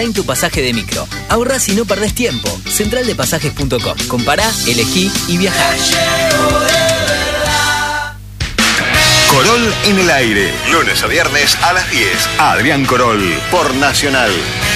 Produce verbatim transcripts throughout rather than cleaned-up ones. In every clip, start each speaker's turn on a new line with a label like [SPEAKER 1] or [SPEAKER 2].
[SPEAKER 1] En tu pasaje de micro. Ahorrás y no perdés tiempo. central de pasajes punto com. Compará, elegí y viajá.
[SPEAKER 2] Corol en el aire. Lunes a viernes a las diez. Adrián Corol por Nacional.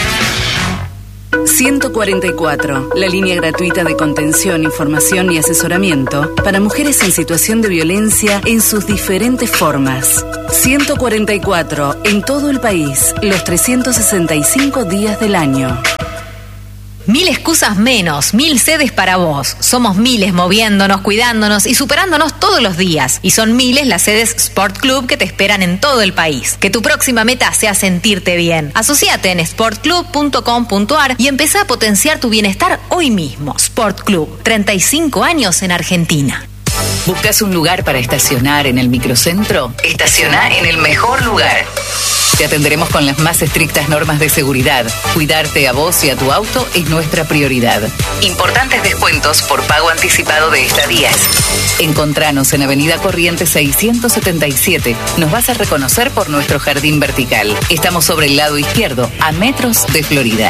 [SPEAKER 3] ciento cuarenta y cuatro, la línea gratuita de contención, información y asesoramiento para mujeres en situación de violencia en sus diferentes formas. ciento cuarenta y cuatro, en todo el país, los trescientos sesenta y cinco días del año.
[SPEAKER 4] Mil excusas menos, mil sedes para vos. Somos miles moviéndonos, cuidándonos y superándonos todos los días. Y son miles las sedes Sport Club que te esperan en todo el país. Que tu próxima meta sea sentirte bien. Asociate en sport club punto com punto a r y empezá a potenciar tu bienestar hoy mismo. Sport Club, treinta y cinco años en Argentina.
[SPEAKER 3] ¿Buscas un lugar para estacionar en el microcentro? Estaciona en el mejor lugar. Te atenderemos con las más estrictas normas de seguridad. Cuidarte a vos y a tu auto es nuestra prioridad. Importantes descuentos por pago anticipado de estadías. Encontranos en Avenida Corrientes seiscientos setenta y siete. Nos vas a reconocer por nuestro jardín vertical. Estamos sobre el lado izquierdo, a metros de Florida.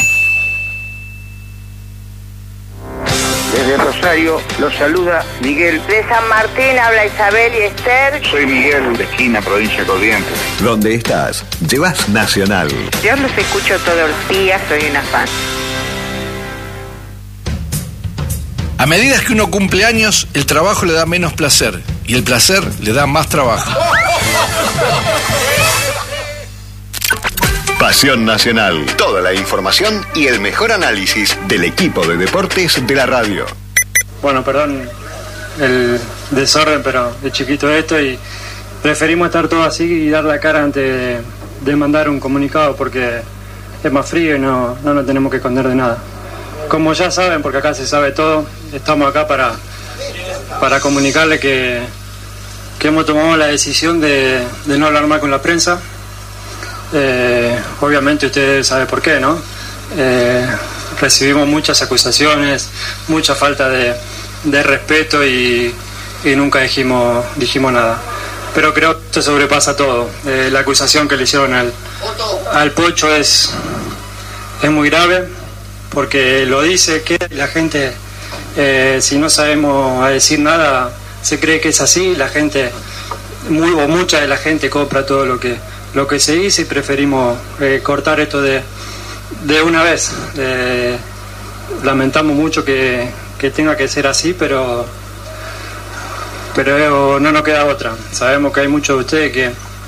[SPEAKER 5] Desde Rosario los saluda Miguel.
[SPEAKER 6] De San Martín habla Isabel y Esther.
[SPEAKER 5] Soy Miguel de Esquina, provincia de Corrientes.
[SPEAKER 2] Donde estás, llevas Nacional.
[SPEAKER 6] Yo los escucho todos los días, soy una fan.
[SPEAKER 7] A medida que uno cumple años, el trabajo le da menos placer y el placer le da más trabajo.
[SPEAKER 2] Pasión Nacional. Toda la información y el mejor análisis del equipo de deportes de la radio.
[SPEAKER 8] Bueno, perdón el desorden, pero de chiquito esto y preferimos estar todos así y dar la cara antes de, de mandar un comunicado porque es más frío y no, no nos tenemos que esconder de nada. Como ya saben, porque acá se sabe todo, estamos acá para, para comunicarle que, que hemos tomado la decisión de, de no hablar más con la prensa. Eh, obviamente ustedes saben por qué, ¿no? Eh, recibimos muchas acusaciones, mucha falta de, de respeto y, y nunca dijimos, dijimos nada. Pero creo que esto sobrepasa todo. Eh, la acusación que le hicieron al, al Pocho es, es muy grave porque lo dice que la gente, eh, si no sabemos a decir nada, se cree que es así. La gente, muy o mucha de la gente compra todo lo que lo que se dice y preferimos eh, cortar esto de, de una vez. Eh, lamentamos mucho que, que tenga que ser así, pero pero no nos queda otra. Sabemos que hay muchos de ustedes que,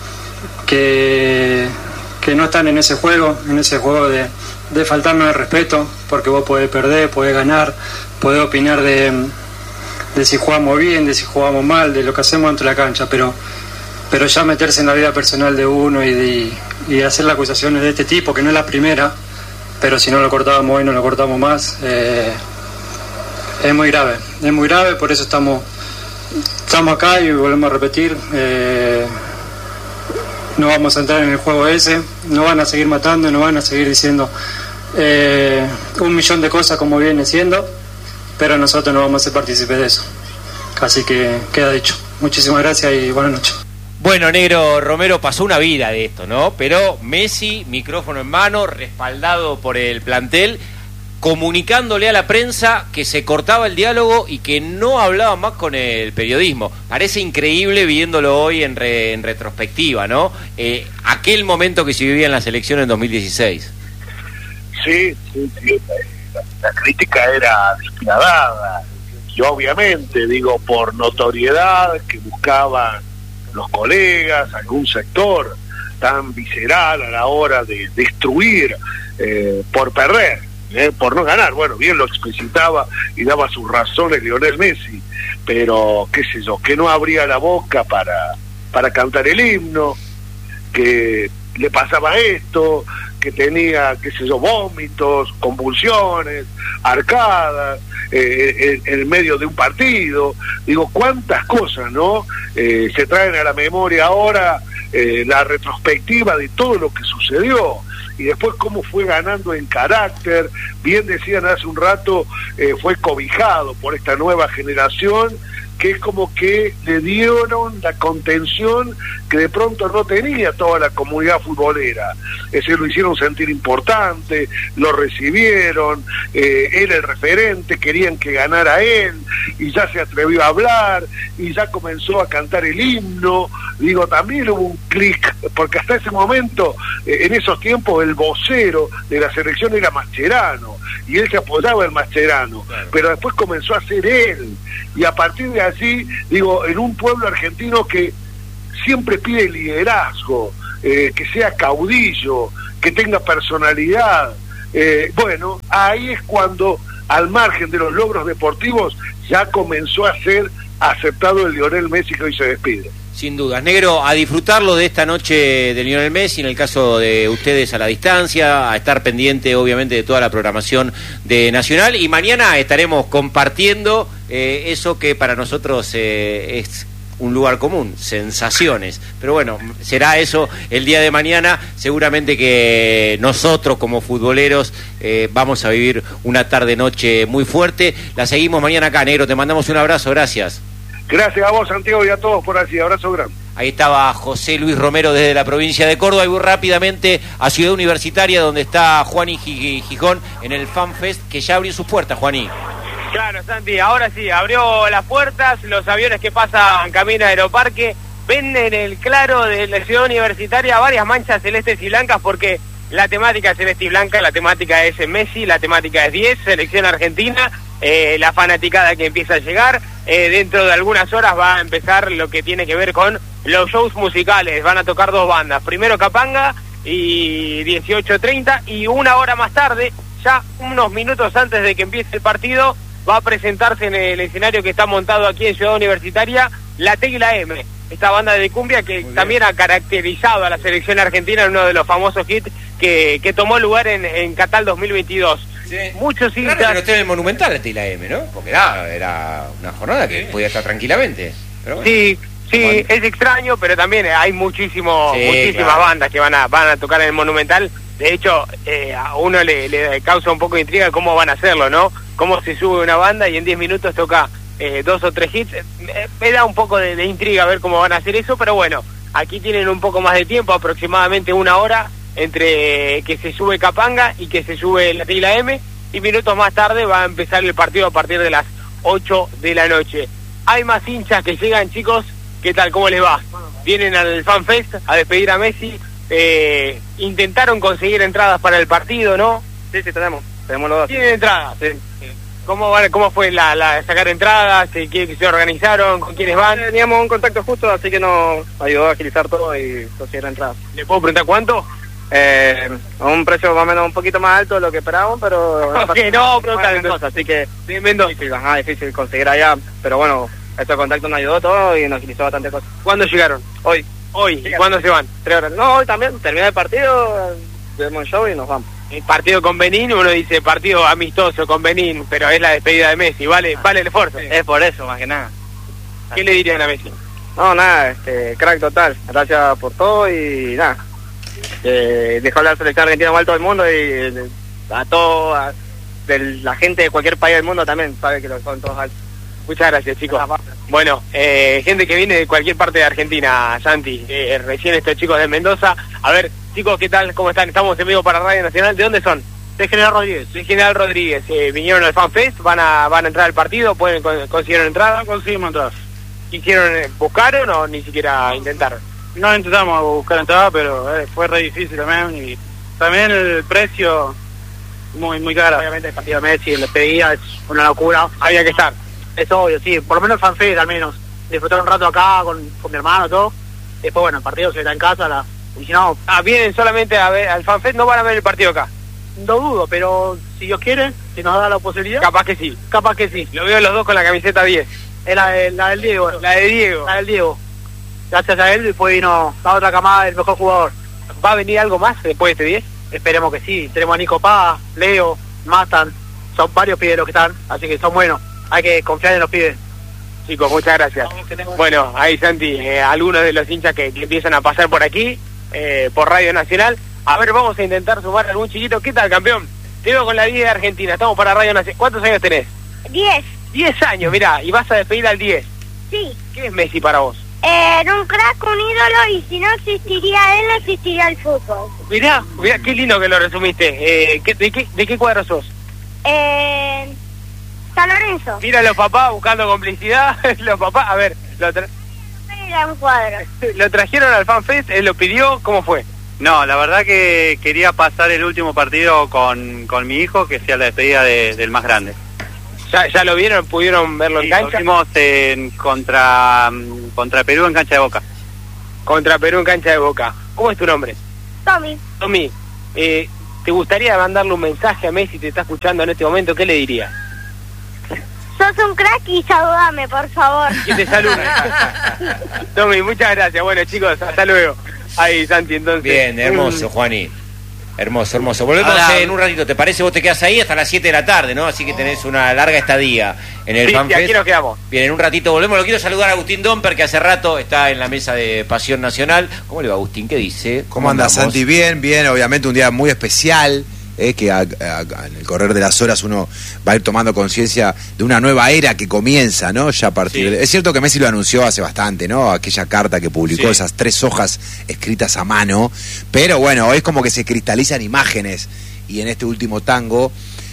[SPEAKER 8] que, que no están en ese juego, en ese juego de, de faltarnos el respeto, porque vos podés perder, podés ganar, podés opinar de, de si jugamos bien, de si jugamos mal, de lo que hacemos dentro de la cancha, pero pero ya meterse en la vida personal de uno y, de, y hacer las acusaciones de este tipo, que no es la primera, pero si no lo cortábamos hoy no lo cortamos más, eh, es muy grave, es muy grave, por eso estamos estamos acá y volvemos a repetir, eh, no vamos a entrar en el juego ese, no van a seguir matando, no van a seguir diciendo eh, un millón de cosas como viene siendo, pero nosotros no vamos a ser partícipes de eso, así que queda dicho. Muchísimas gracias y buenas noches.
[SPEAKER 9] Bueno, Negro Romero, pasó una vida de esto, ¿no? Pero Messi, micrófono en mano, respaldado por el plantel, comunicándole a la prensa que se cortaba el diálogo y que no hablaba más con el periodismo. Parece increíble viéndolo hoy en, re, en retrospectiva, ¿no? Eh, aquel momento que se vivía en la selección en dos mil dieciséis.
[SPEAKER 10] Sí, sí, sí. La, la crítica era despiadada. Y obviamente, digo, por notoriedad que buscaban los colegas, algún sector tan visceral a la hora de destruir eh, por perder, eh, por no ganar. Bueno, bien lo explicitaba y daba sus razones Lionel Messi, pero qué sé yo, que no abría la boca para, para cantar el himno, que le pasaba esto, que tenía, qué sé yo, vómitos, convulsiones, arcadas, eh, en, en medio de un partido. Digo, cuántas cosas, ¿no? Eh, se traen a la memoria ahora, eh, la retrospectiva de todo lo que sucedió y después cómo fue ganando en carácter. Bien decían hace un rato, eh, fue cobijado por esta nueva generación que es como que le dieron la contención que de pronto no tenía toda la comunidad futbolera. Es decir, lo hicieron sentir importante, lo recibieron, eh, era el referente, querían que ganara él, y ya se atrevió a hablar, y ya comenzó a cantar el himno. Digo, también hubo un clic, porque hasta ese momento, eh, en esos tiempos, el vocero de la selección era Mascherano, y él se apoyaba en Mascherano, claro. Pero después comenzó a ser él, y a partir de allí, digo, en un pueblo argentino que siempre pide liderazgo, eh, que sea caudillo, que tenga personalidad, eh, bueno, ahí es cuando, al margen de los logros deportivos, ya comenzó a ser aceptado el Lionel Messi que hoy se despide.
[SPEAKER 9] Sin dudas. Negro, a disfrutarlo de esta noche de Lionel Messi, en el caso de ustedes a la distancia, a estar pendiente obviamente de toda la programación de Nacional, y mañana estaremos compartiendo eh, eso que para nosotros eh, es un lugar común, sensaciones. Pero bueno, será eso el día de mañana. Seguramente que nosotros como futboleros eh, vamos a vivir una tarde-noche muy fuerte. La seguimos mañana acá, Negro. Te mandamos un abrazo, gracias.
[SPEAKER 10] Gracias a vos, Santiago, y a todos por allí. Abrazo grande.
[SPEAKER 9] Ahí estaba José Luis Romero desde la provincia de Córdoba. Y voy rápidamente a Ciudad Universitaria, donde está Juani Gijón en el FanFest, que ya abrió sus puertas, Juani.
[SPEAKER 11] Claro, Santi, ahora sí, abrió las puertas, los aviones que pasan camino a Aeroparque, ven en el claro de la Ciudad Universitaria varias manchas celestes y blancas, porque la temática es celeste y blanca, la temática es Messi, la temática es diez, selección argentina, eh, la fanaticada que empieza a llegar, eh, dentro de algunas horas va a empezar lo que tiene que ver con los shows musicales, van a tocar dos bandas, primero Capanga y dieciocho treinta, y una hora más tarde, ya unos minutos antes de que empiece el partido, va a presentarse en el escenario que está montado aquí en Ciudad Universitaria, la Tecla M, esta banda de cumbia que también ha caracterizado a la selección argentina en uno de los famosos hits que, que tomó lugar en, en Qatar dos mil veintidós. Sí. Muchos hinchas...
[SPEAKER 9] Claro, pero no el Monumental la Tecla M, ¿no? Porque era, era una jornada que sí. podía estar tranquilamente. Pero bueno.
[SPEAKER 11] Sí, sí, bueno. Es extraño, pero también hay muchísimo, sí, muchísimas claro. bandas que van a, van a tocar en el Monumental. De hecho, eh, a uno le, le causa un poco de intriga cómo van a hacerlo, ¿no? Cómo se sube una banda y en diez minutos toca eh, dos o tres hits. Me, me da un poco de, de intriga ver cómo van a hacer eso, pero bueno, aquí tienen un poco más de tiempo, aproximadamente una hora, entre que se sube Capanga y que se sube la Tecla M, y minutos más tarde va a empezar el partido a partir de las ocho de la noche. Hay más hinchas que llegan, chicos. ¿Qué tal? ¿Cómo les va? Vienen al FanFest a despedir a Messi. Eh, intentaron conseguir entradas para el partido, ¿no?
[SPEAKER 12] Sí, sí, tenemos. Tenemos los dos.
[SPEAKER 11] ¿Tienen entradas? Sí. ¿Cómo, van, ¿Cómo fue la, la sacar entradas? ¿Qué se organizaron? ¿Con quiénes van?
[SPEAKER 12] Teníamos un contacto justo, así que nos ayudó a agilizar todo y conseguir entradas.
[SPEAKER 11] ¿Le puedo preguntar cuánto?
[SPEAKER 12] Eh, a un precio más o menos un poquito más alto de lo que esperábamos, pero...
[SPEAKER 11] Okay, no, pero
[SPEAKER 12] cosa, así que... Sí, difícil, ajá, difícil conseguir allá, pero bueno, este contacto nos ayudó todo y nos agilizó bastante cosas.
[SPEAKER 11] ¿Cuándo llegaron?
[SPEAKER 12] Hoy.
[SPEAKER 11] ¿Hoy? ¿Y cuándo se van?
[SPEAKER 12] Tres horas. No, hoy también, termina el partido, vemos el show y nos vamos.
[SPEAKER 11] El partido con Benín, uno dice partido amistoso con Benín, pero es la despedida de Messi, vale, vale el esfuerzo.
[SPEAKER 12] Es por eso, más que nada.
[SPEAKER 11] ¿Qué le dirían a Messi?
[SPEAKER 12] No, nada, este, crack total, gracias por todo y nada. Eh, dejó la selección argentina mal todo el mundo y a todo, a, de la gente de cualquier país del mundo también sabe que lo son todos altos.
[SPEAKER 11] Muchas gracias, chicos. Bueno, eh, gente que viene de cualquier parte de Argentina, Santi, eh, recién estos chicos de Mendoza. A ver, chicos, ¿qué tal? ¿Cómo están? Estamos en vivo para Radio Nacional. ¿De dónde son?
[SPEAKER 12] De General Rodríguez.
[SPEAKER 11] De General Rodríguez. Eh, vinieron al FanFest, van a van a entrar al partido, pueden consiguieron entrada.
[SPEAKER 12] Conseguimos entradas.
[SPEAKER 11] ¿Quisieron, eh, buscaron o ni siquiera intentaron?
[SPEAKER 12] No intentamos buscar entrada, pero eh, fue re difícil también. Y también el precio muy muy caro.
[SPEAKER 11] Obviamente el partido de Messi, la despedida es una locura. Había que estar.
[SPEAKER 12] Es obvio, sí, por lo menos el FanFest al menos. Disfrutar un rato acá con, con mi hermano y todo. Después, bueno, el partido se está en casa. La, y si no,
[SPEAKER 11] ah, vienen solamente a ver al FanFest, no van a ver el partido acá.
[SPEAKER 12] No dudo, pero si Dios quiere, si nos da la posibilidad.
[SPEAKER 11] Capaz que sí.
[SPEAKER 12] Capaz que sí.
[SPEAKER 11] Lo veo los dos con la camiseta diez.
[SPEAKER 12] Es la, de, la del Diego.
[SPEAKER 11] La de Diego.
[SPEAKER 12] La del Diego. Gracias a él, después vino la otra camada, el mejor jugador.
[SPEAKER 11] ¿Va a venir algo más después de este diez?
[SPEAKER 12] Esperemos que sí. Tenemos a Nico Paz, Leo, Matan. Son varios pibes los que están, así que son buenos. Hay que confiar en los pibes.
[SPEAKER 11] Chicos, muchas gracias. Bueno, ahí Santi, eh, algunos de los hinchas que, que empiezan a pasar por aquí, eh, por Radio Nacional. A ver, vamos a intentar sumar algún chiquito. ¿Qué tal, campeón? Te veo con la diez de Argentina, estamos para Radio Nacional. ¿Cuántos años tenés?
[SPEAKER 13] diez.
[SPEAKER 11] diez años, mirá, y vas a despedir al diez.
[SPEAKER 6] Sí.
[SPEAKER 11] ¿Qué es Messi para vos?
[SPEAKER 6] Eh, era un crack, un ídolo, y si no existiría él, no existiría el fútbol.
[SPEAKER 11] Mirá, mirá, qué lindo que lo resumiste. Eh, ¿qué, de, qué, ¿De qué cuadro sos?
[SPEAKER 6] Eh, San Lorenzo.
[SPEAKER 11] Mira los papás buscando complicidad. Los papás, a ver, lo, tra
[SPEAKER 6] Era un cuadro.
[SPEAKER 11] lo trajeron al FanFest, él lo pidió, ¿cómo fue?
[SPEAKER 13] No, la verdad que quería pasar el último partido con, con mi hijo, que sea la despedida de, del más grande.
[SPEAKER 11] ¿Ya, ¿Ya lo vieron? ¿Pudieron verlo
[SPEAKER 13] Sí,
[SPEAKER 11] en cancha?
[SPEAKER 13] Lo vimos en, contra, contra Perú en cancha de Boca.
[SPEAKER 11] Contra Perú en cancha de Boca. ¿Cómo es tu nombre?
[SPEAKER 6] Tommy.
[SPEAKER 11] Tommy, eh, ¿te gustaría mandarle un mensaje a Messi? ¿Te está escuchando en este momento? ¿Qué le dirías?
[SPEAKER 6] Sos un crack y saludame, por favor.
[SPEAKER 11] Que te salude. Tommy, muchas gracias. Bueno, chicos, hasta luego. Ahí, Santi, entonces.
[SPEAKER 9] Bien, hermoso, Juani. Hermoso, hermoso. Volvemos
[SPEAKER 11] Ahora,
[SPEAKER 9] en un ratito, ¿te parece? Vos te quedás ahí hasta las siete de la tarde, ¿no? Así que tenés una larga estadía en el
[SPEAKER 11] sí,
[SPEAKER 9] FanFest.
[SPEAKER 11] Sí, aquí nos quedamos.
[SPEAKER 9] Bien, en un ratito volvemos. Lo quiero saludar a Agustín Domper, que hace rato está en la mesa de Pasión Nacional. ¿Cómo le va, Agustín? ¿Qué dice?
[SPEAKER 14] ¿Cómo, ¿Cómo anda, Santi? Bien, bien. Obviamente un día muy especial. Eh, que a, a, en el correr de las horas uno va a ir tomando conciencia de una nueva era que comienza, ¿no? Ya a partir
[SPEAKER 9] sí.
[SPEAKER 14] de... Es cierto que Messi lo anunció hace bastante, ¿no? Aquella carta que publicó, sí. Esas tres hojas escritas a mano, pero bueno, es como que se cristalizan imágenes, y en este último tango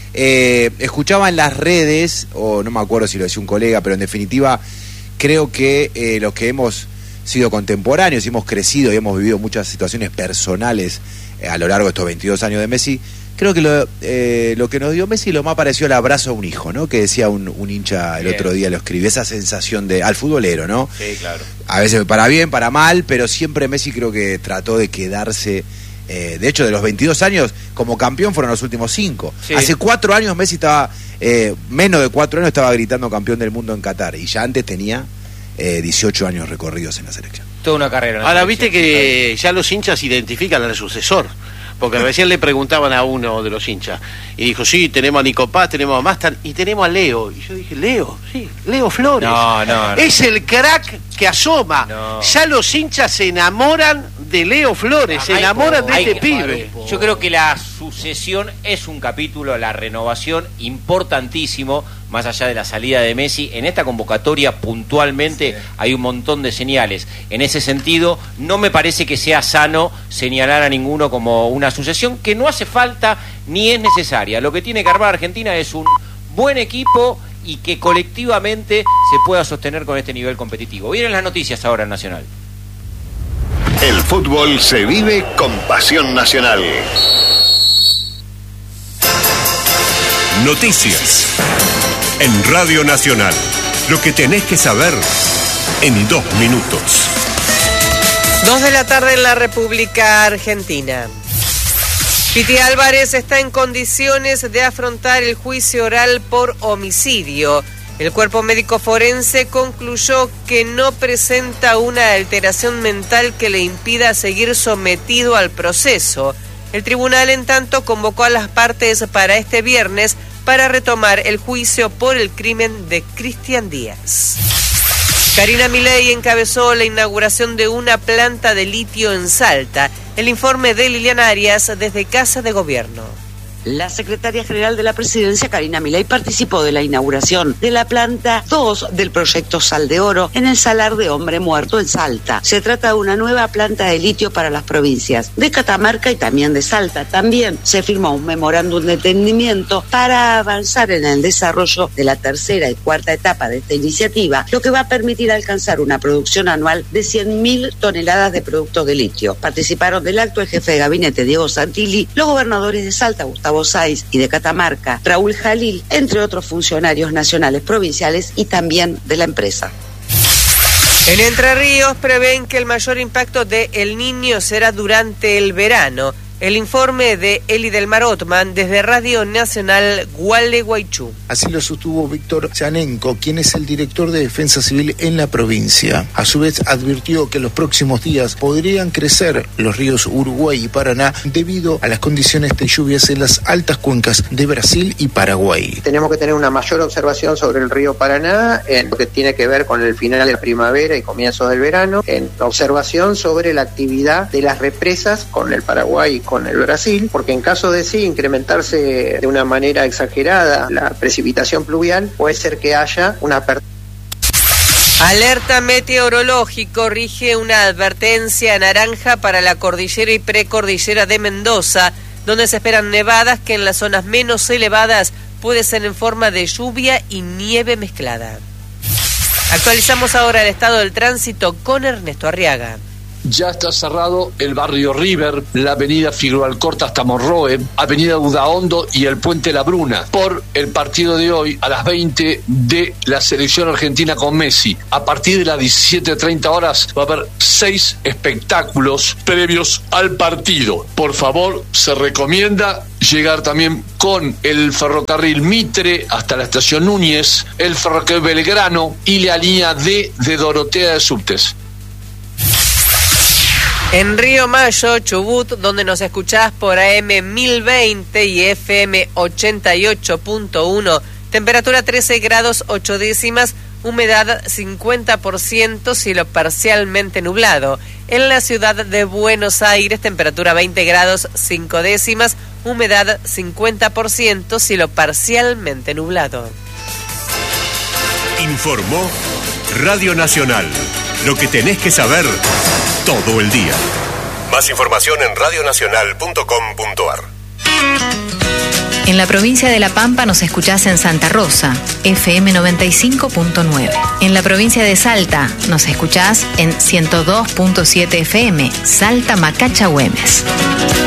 [SPEAKER 14] eh, escuchaba en las redes, o no me acuerdo si lo decía un colega, pero en definitiva creo que eh, los que hemos sido contemporáneos y hemos crecido y hemos vivido muchas situaciones personales eh, a lo largo de estos veintidós años de Messi, creo que lo, eh, lo que nos dio Messi lo más pareció el abrazo a un hijo, ¿no? Que decía un, un hincha el bien. Otro día, lo escribí, esa sensación de al futbolero, ¿no?
[SPEAKER 9] Sí, claro.
[SPEAKER 14] A veces para bien, para mal, pero siempre Messi creo que trató de quedarse. Eh, de hecho, de los veintidós años, como campeón fueron los últimos cinco. Sí. Hace cuatro años Messi estaba, eh, menos de cuatro años estaba gritando campeón del mundo en Qatar, y ya antes tenía eh, dieciocho años recorridos en la selección.
[SPEAKER 9] Toda una carrera. En la
[SPEAKER 15] Ahora,
[SPEAKER 9] selección.
[SPEAKER 15] viste que ya los hinchas identifican al sucesor. Porque recién le preguntaban a uno de los hinchas y dijo, sí, tenemos a Nico Paz, tenemos a Mastan y tenemos a Leo. Y yo dije, Leo, sí, Leo Flores.
[SPEAKER 9] No, no, no.
[SPEAKER 15] Es el crack que asoma. No. Ya los hinchas se enamoran de Leo Flores, no, se enamoran de este pibe.
[SPEAKER 9] Yo creo que la sucesión es un capítulo, la renovación importantísimo, más allá de la salida de Messi. En esta convocatoria puntualmente sí. Hay un montón de señales. En ese sentido, no me parece que sea sano señalar a ninguno como una sucesión, que no hace falta ni es necesaria. Lo que tiene que armar Argentina es un buen equipo y que colectivamente se pueda sostener con este nivel competitivo. Vienen las noticias ahora en Nacional.
[SPEAKER 2] El fútbol se vive con Pasión Nacional.
[SPEAKER 16] Noticias en Radio Nacional. Lo que tenés que saber en dos minutos.
[SPEAKER 17] Dos de la tarde en la República Argentina. Piti Álvarez está en condiciones de afrontar el juicio oral por homicidio. El cuerpo médico forense concluyó que no presenta una alteración mental que le impida seguir sometido al proceso. El tribunal, en tanto, convocó a las partes para este viernes para retomar el juicio por el crimen de Cristian Díaz. Karina Milei encabezó la inauguración de una planta de litio en Salta. El informe de Liliana Arias desde Casa de Gobierno.
[SPEAKER 18] La secretaria general de la presidencia, Karina Milei, participó de la inauguración de la planta dos del proyecto Sal de Oro en el Salar de Hombre Muerto en Salta. Se trata de una nueva planta de litio para las provincias de Catamarca y también de Salta. También se firmó un memorándum de entendimiento para avanzar en el desarrollo de la tercera y cuarta etapa de esta iniciativa, lo que va a permitir alcanzar una producción anual de cien mil toneladas de productos de litio. Participaron del acto el jefe de gabinete, Diego Santilli, los gobernadores de Salta, Gustavo Sáiz, y de Catamarca, Raúl Jalil, entre otros funcionarios nacionales, provinciales y también de la empresa.
[SPEAKER 17] En Entre Ríos prevén que el mayor impacto de El Niño será durante el verano. El informe de Eli del Mar Otman desde Radio Nacional Gualeguaychú.
[SPEAKER 19] Así lo sostuvo Víctor Chanenko, quien es el director de Defensa Civil en la provincia. A su vez advirtió que en los próximos días podrían crecer los ríos Uruguay y Paraná debido a las condiciones de lluvias en las altas cuencas de Brasil y Paraguay.
[SPEAKER 20] Tenemos que tener una mayor observación sobre el río Paraná en lo que tiene que ver con el final de la primavera y comienzos del verano, en observación sobre la actividad de las represas con el Paraguay y con con el Brasil, porque en caso de sí incrementarse de una manera exagerada la precipitación pluvial, puede ser que haya una apertura.
[SPEAKER 17] Alerta meteorológico, rige una advertencia naranja para la cordillera y precordillera de Mendoza, donde se esperan nevadas que en las zonas menos elevadas puede ser en forma de lluvia y nieve mezclada. Actualizamos ahora el estado del tránsito con Ernesto Arriaga.
[SPEAKER 21] Ya está cerrado el barrio River, la avenida Figueroa Alcorta hasta Monroe, avenida Udaondo y el puente La Bruna, por el partido de hoy a las veinte de la selección argentina con Messi. A partir de las diecisiete treinta horas va a haber seis espectáculos previos al partido. Por favor, se recomienda llegar también con el ferrocarril Mitre hasta la estación Núñez, el ferrocarril Belgrano y la línea D de Dorotea de Subtes.
[SPEAKER 17] En Río Mayo, Chubut, donde nos escuchás por A M mil veinte y F M ochenta y ocho punto uno, temperatura trece grados ocho décimas, humedad cincuenta por ciento, cielo parcialmente nublado. En la ciudad de Buenos Aires, temperatura veinte grados cinco décimas, humedad cincuenta por ciento, cielo parcialmente nublado.
[SPEAKER 16] Informó Radio Nacional. Lo que tenés que saber todo el día. Más información en radionacional punto com punto a r.
[SPEAKER 4] En la provincia de La Pampa nos escuchás en Santa Rosa, F M noventa y cinco punto nueve. En la provincia de Salta nos escuchás en ciento dos punto siete F M, Salta Macacha Güemes.